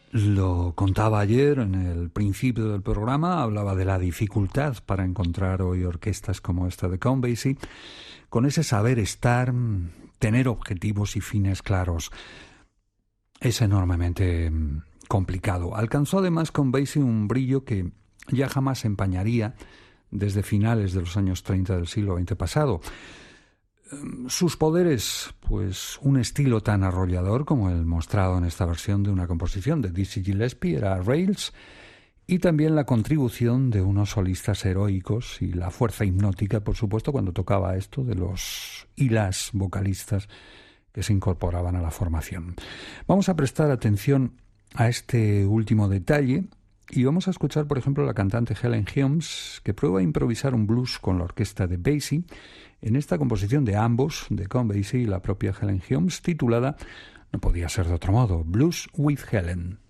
Lo contaba ayer en el principio del programa, hablaba de la dificultad para encontrar hoy orquestas como esta de Count Basie, con ese saber estar, tener objetivos y fines claros. Es enormemente complicado. Alcanzó además Count Basie un brillo que ya jamás empañaría desde finales de los años 30 del siglo XX pasado. Sus poderes, pues un estilo tan arrollador como el mostrado en esta versión de una composición de Dizzy Gillespie era Rails, y también la contribución de unos solistas heroicos y la fuerza hipnótica, por supuesto, cuando tocaba esto de los y las vocalistas que se incorporaban a la formación. Vamos a prestar atención a este último detalle y vamos a escuchar, por ejemplo, a la cantante Helen Humes, que prueba a improvisar un blues con la orquesta de Basie en esta composición de ambos, de Count Basie y la propia Helen Humes, titulada, no podía ser de otro modo, Blues with Helen.